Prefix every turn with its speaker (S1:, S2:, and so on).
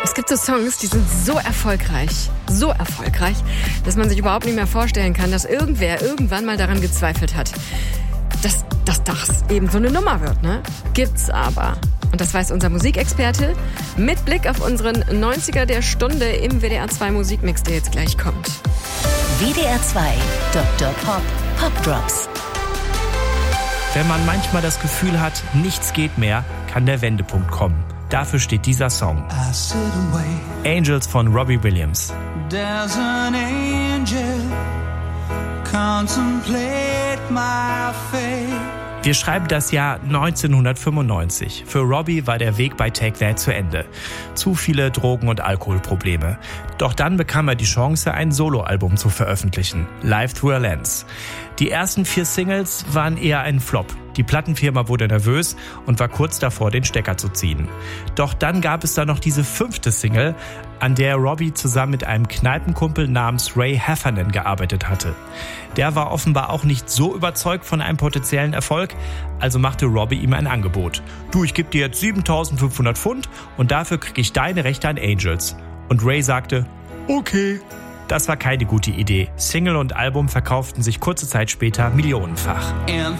S1: Es gibt so Songs, die sind so erfolgreich, dass man sich überhaupt nicht mehr vorstellen kann, dass irgendwer irgendwann mal daran gezweifelt hat, dass das eben so eine Nummer wird, ne? Gibt's aber. Und das weiß unser Musikexperte mit Blick auf unseren 90er der Stunde im WDR 2 Musikmix, der jetzt gleich kommt.
S2: WDR 2 Dr. Pop Drops.
S3: Wenn man manchmal das Gefühl hat, nichts geht mehr, kann der Wendepunkt kommen. Dafür steht dieser Song. Angels von Robbie Williams.
S4: There's an angel, contemplate my fate.
S3: Wir schreiben das Jahr 1995. Für Robbie war der Weg bei Take That zu Ende. Zu viele Drogen- und Alkoholprobleme. Doch dann bekam er die Chance, ein Soloalbum zu veröffentlichen. Live Through a Lens. Die ersten 4 Singles waren eher ein Flop. Die Plattenfirma wurde nervös und war kurz davor, den Stecker zu ziehen. Doch dann gab es da noch diese 5. Single, an der Robbie zusammen mit einem Kneipenkumpel namens Ray Heffernan gearbeitet hatte. Der war offenbar auch nicht so überzeugt von einem potenziellen Erfolg, also machte Robbie ihm ein Angebot. Du, ich gebe dir jetzt 7.500 Pfund und dafür kriege ich deine Rechte an Angels. Und Ray sagte, okay. Das war keine gute Idee. Single und Album verkauften sich kurze Zeit später millionenfach.
S4: In